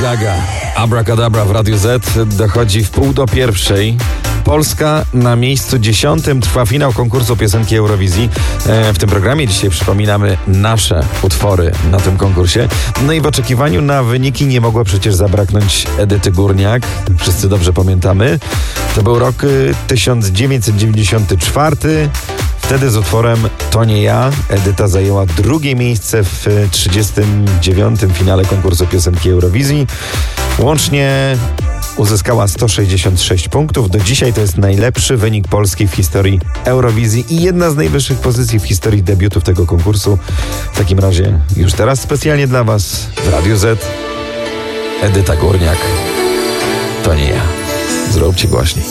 Gaga. Abracadabra w Radiu Z. Dochodzi w 12:30. Polska na miejscu 10. Trwa finał konkursu piosenki Eurowizji. W tym programie dzisiaj przypominamy nasze utwory na tym konkursie. No i w oczekiwaniu na wyniki nie mogło przecież zabraknąć Edyty Górniak. Wszyscy dobrze pamiętamy. To był rok 1994. Wtedy z utworem To nie ja Edyta zajęła drugie miejsce w 39. finale konkursu piosenki Eurowizji. Łącznie uzyskała 166 punktów. Do dzisiaj to jest najlepszy wynik Polski w historii Eurowizji i jedna z najwyższych pozycji w historii debiutów tego konkursu. W takim razie już teraz specjalnie dla Was w Radiu Z Edyta Górniak. To nie ja. Zróbcie głośniej.